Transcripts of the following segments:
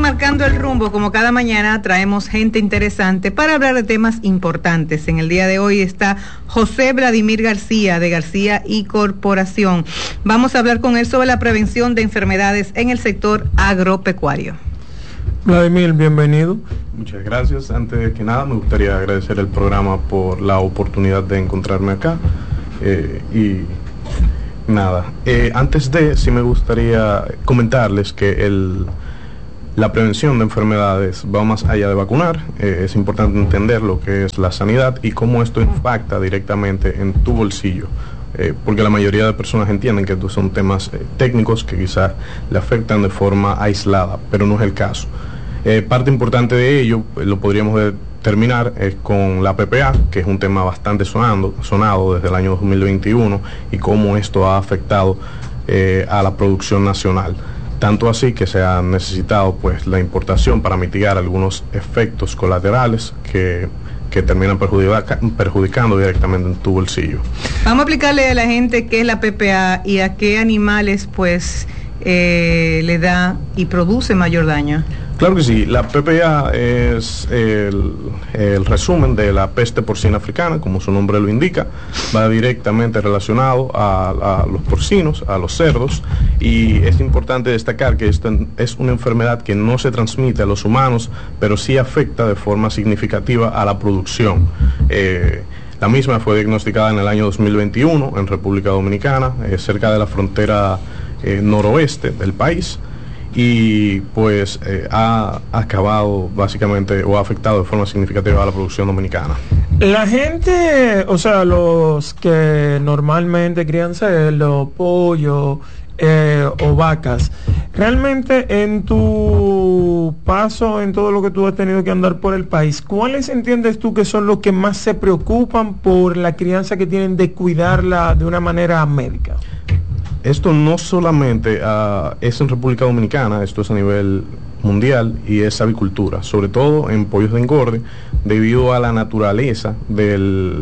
Marcando el Rumbo, como cada mañana traemos gente interesante para hablar de temas importantes. En el día de hoy está José Vladimir García, de García y Corporación. Vamos a hablar con él sobre la prevención de enfermedades en el sector agropecuario. Vladimir, bienvenido. Muchas gracias. Antes que nada, me gustaría agradecer el programa por la oportunidad de encontrarme acá. Sí me gustaría comentarles que la prevención de enfermedades va más allá de vacunar. Es importante entender lo que es la sanidad y cómo esto impacta directamente en tu bolsillo. Porque la mayoría de personas entienden que estos son temas técnicos que quizás le afectan de forma aislada, pero no es el caso. Parte importante de ello, lo podríamos terminar con la PPA, que es un tema bastante sonado desde el año 2021 y cómo esto ha afectado a la producción nacional. Tanto así que se ha necesitado pues la importación para mitigar algunos efectos colaterales que terminan perjudicando directamente en tu bolsillo. Vamos a explicarle a la gente qué es la PPA y a qué animales pues le da y produce mayor daño. Claro que sí, la PPA es el resumen de la peste porcina africana, como su nombre lo indica, va directamente relacionado a los porcinos, a los cerdos, y es importante destacar que esta es una enfermedad que no se transmite a los humanos, pero sí afecta de forma significativa a la producción. La misma fue diagnosticada en el año 2021 en República Dominicana, cerca de la frontera noroeste del país. Y pues ha acabado básicamente o ha afectado de forma significativa a la producción dominicana. La gente, o sea, los que normalmente crían cerdo, pollo o vacas, realmente en tu paso, en todo lo que tú has tenido que andar por el país, ¿cuáles entiendes tú que son los que más se preocupan por la crianza que tienen de cuidarla de una manera médica? Esto no solamente es en República Dominicana, esto es a nivel mundial y es avicultura, sobre todo en pollos de engorde, debido a la naturaleza de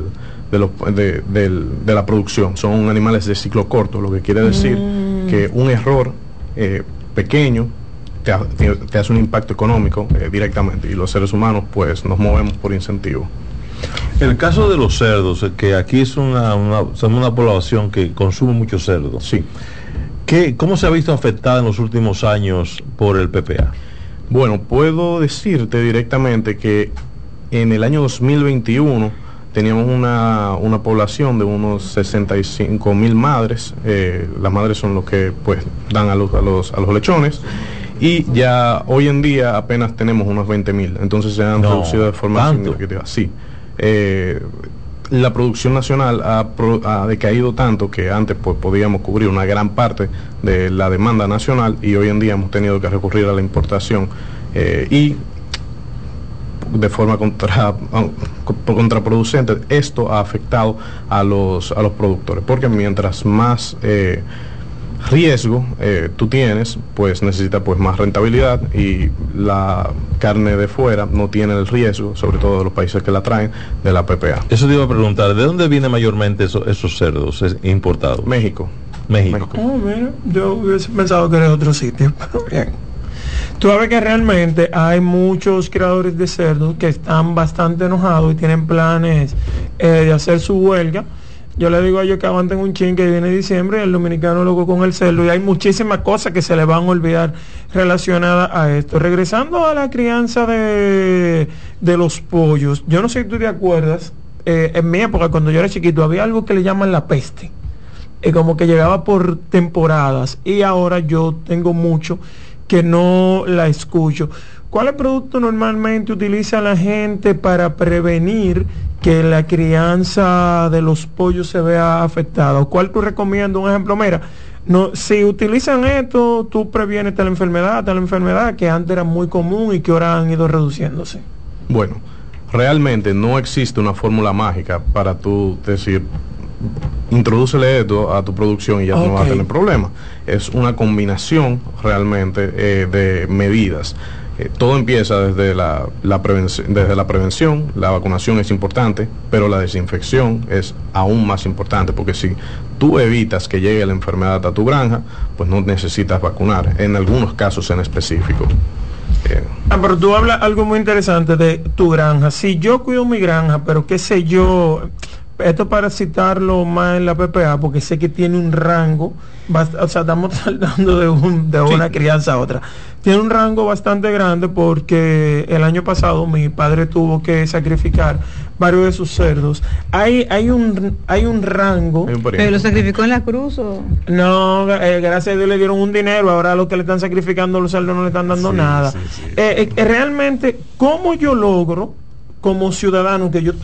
la producción. Son animales de ciclo corto, lo que quiere decir que un error pequeño te hace un impacto económico directamente, y los seres humanos pues nos movemos por incentivo. El caso de los cerdos, que aquí somos una población que consume mucho cerdo. Sí. ¿Cómo se ha visto afectada en los últimos años por el PPA? Bueno, puedo decirte directamente que en el año 2021 teníamos una población de unos 65,000 madres. Las madres son los que pues dan a los lechones. Y ya hoy en día apenas tenemos unos 20,000. Entonces se han reducido de forma significativa. Sí. La producción nacional ha decaído tanto que antes pues podíamos cubrir una gran parte de la demanda nacional, y hoy en día hemos tenido que recurrir a la importación y de forma contraproducente. Esto ha afectado a los productores, porque mientras más riesgo tú tienes, pues necesitas pues más rentabilidad, y la carne de fuera no tiene el riesgo, sobre todo de los países que la traen, de la PPA. Eso te iba a preguntar, ¿de dónde vienen mayormente esos cerdos importados? México. Oh, mira, yo hubiese pensado que era otro sitio, pero bien. Tú sabes que realmente hay muchos criadores de cerdos que están bastante enojados y tienen planes de hacer su huelga. Yo le digo a ellos que aguanten un chin, que viene diciembre, y el dominicano loco con el cerdo, y hay muchísimas cosas que se le van a olvidar relacionadas a esto. Regresando a la crianza de los pollos, yo no sé si tú te acuerdas, en mi época, cuando yo era chiquito, había algo que le llaman la peste, como que llegaba por temporadas, y ahora yo tengo mucho que no la escucho. ¿Cuáles productos normalmente utiliza la gente para prevenir que la crianza de los pollos se vea afectada? ¿Cuál tú recomiendas? Un ejemplo, mira, si utilizan esto, tú previenes tal enfermedad que antes era muy común y que ahora han ido reduciéndose. Bueno, realmente no existe una fórmula mágica para tú decir, introdúcele esto a tu producción y ya no vas a tener problemas. Es una combinación realmente de medidas. Todo empieza desde la prevención. La vacunación es importante, pero la desinfección es aún más importante, porque si tú evitas que llegue la enfermedad a tu granja, pues no necesitas vacunar, en algunos casos en específico. Pero tú hablas algo muy interesante de tu granja. Si yo cuido mi granja, pero qué sé yo, esto para citarlo más en la PPA, porque sé que tiene un rango, o sea, estamos saltando de una crianza a otra. Tiene un rango bastante grande porque el año pasado mi padre tuvo que sacrificar varios de sus cerdos. Hay un rango. ¿Pero lo sacrificó en la cruz o...? No, gracias a Dios le dieron un dinero, ahora lo que le están sacrificando los cerdos no le están dando nada. Realmente, ¿cómo yo logro, como ciudadano, que yo